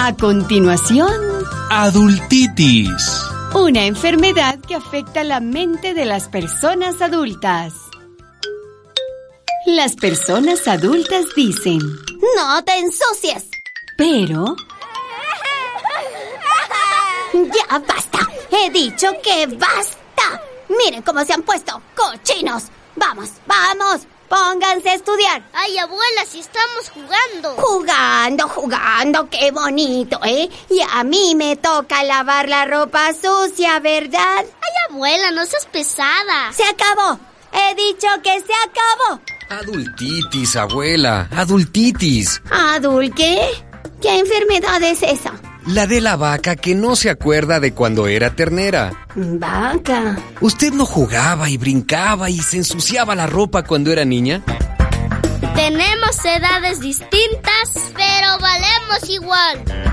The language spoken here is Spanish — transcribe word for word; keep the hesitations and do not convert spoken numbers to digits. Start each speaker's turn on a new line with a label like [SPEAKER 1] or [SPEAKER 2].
[SPEAKER 1] A continuación,
[SPEAKER 2] adultitis.
[SPEAKER 1] Una enfermedad que afecta la mente de las personas adultas. Las personas adultas dicen:
[SPEAKER 3] ¡No te ensucies!
[SPEAKER 1] Pero...
[SPEAKER 3] ¡Ya basta! ¡He dicho que basta! ¡Miren cómo se han puesto cochinos! ¡Vamos, vamos! ¡Pónganse a estudiar!
[SPEAKER 4] ¡Ay, abuela, si estamos jugando!
[SPEAKER 3] ¡Jugando, jugando! ¡Qué bonito, eh! Y a mí me toca lavar la ropa sucia, ¿verdad?
[SPEAKER 4] ¡Ay, abuela, no seas pesada!
[SPEAKER 3] ¡Se acabó! ¡He dicho que se acabó!
[SPEAKER 5] Adultitis, abuela, adultitis.
[SPEAKER 3] ¿Adul qué? ¿Qué enfermedad es esa?
[SPEAKER 5] La de la vaca que no se acuerda de cuando era ternera.
[SPEAKER 3] ¿Vaca?
[SPEAKER 5] ¿Usted no jugaba y brincaba y se ensuciaba la ropa cuando era niña?
[SPEAKER 4] Tenemos edades distintas, pero valemos igual.